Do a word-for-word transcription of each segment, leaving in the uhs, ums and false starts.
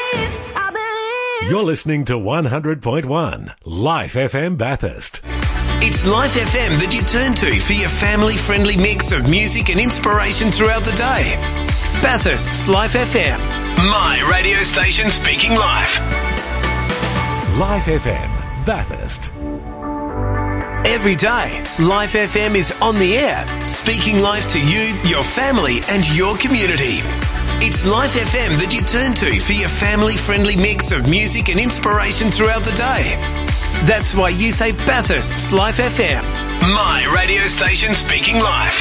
believe, I believe. You're listening to one hundred point one Life F M Bathurst. It's Life F M that you turn to for your family-friendly mix of music and inspiration throughout the day. Bathurst's Life F M, my radio station speaking life. Life F M Bathurst. Every day, Life F M is on the air, speaking life to you, your family and your community. It's Life F M that you turn to for your family-friendly mix of music and inspiration throughout the day. That's why you say Bathurst's Life F M, my radio station speaking life.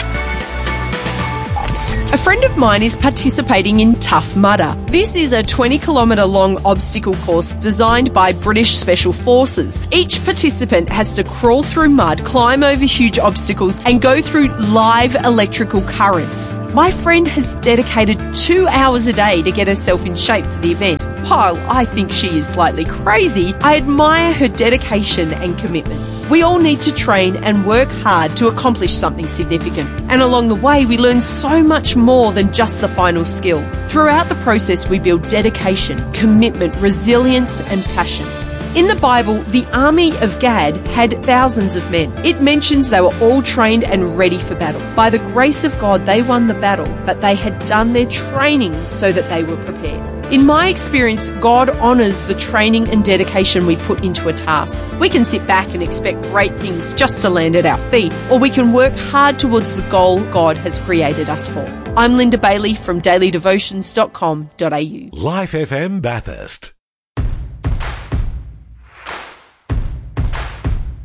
A friend of mine is participating in Tough Mudder. This is a twenty kilometre long obstacle course designed by British Special Forces. Each participant has to crawl through mud, climb over huge obstacles and go through live electrical currents. My friend has dedicated two hours a day to get herself in shape for the event. While I think she is slightly crazy, I admire her dedication and commitment. We all need to train and work hard to accomplish something significant. And along the way, we learn so much more than just the final skill. Throughout the process, we build dedication, commitment, resilience, and passion. In the Bible, the army of Gad had thousands of men. It mentions they were all trained and ready for battle. By the grace of God, they won the battle, but they had done their training so that they were prepared. In my experience, God honours the training and dedication we put into a task. We can sit back and expect great things just to land at our feet, or we can work hard towards the goal God has created us for. I'm Linda Bailey from daily devotions dot com dot a u. Life F M Bathurst.